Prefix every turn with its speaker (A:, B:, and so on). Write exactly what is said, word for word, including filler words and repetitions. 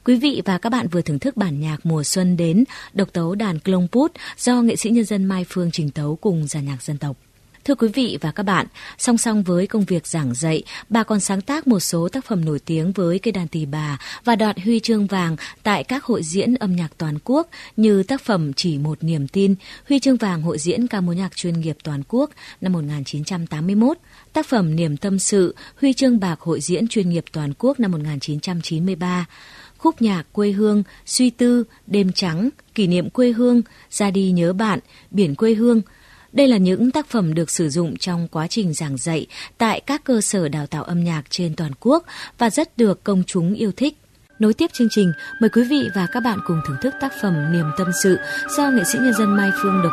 A: Quý vị và các bạn vừa thưởng thức bản nhạc Mùa Xuân Đến, độc tấu đàn Klông Put do nghệ sĩ nhân dân Mai Phương trình tấu cùng dàn nhạc dân tộc. Thưa quý vị và các bạn, song song với công việc giảng dạy, bà còn sáng tác một số tác phẩm nổi tiếng với cây đàn tỳ bà và đoạt huy chương vàng tại các hội diễn âm nhạc toàn quốc như tác phẩm Chỉ Một Niềm Tin, huy chương vàng hội diễn ca mối nhạc chuyên nghiệp toàn quốc năm một nghìn chín trăm tám mươi mốt, tác phẩm Niềm Tâm Sự, huy chương bạc hội diễn chuyên nghiệp toàn quốc năm một nghìn chín trăm chín mươi ba, khúc nhạc Quê Hương, Suy Tư, Đêm Trắng, Kỷ Niệm Quê Hương, Ra Đi Nhớ Bạn, Biển Quê Hương. Đây là những tác phẩm được sử dụng trong quá trình giảng dạy tại các cơ sở đào tạo âm nhạc trên toàn quốc và rất được công chúng yêu thích. Nối tiếp chương trình, mời quý vị và các bạn cùng thưởng thức tác phẩm Niềm Tâm Sự do nghệ sĩ nhân dân Mai Phương độc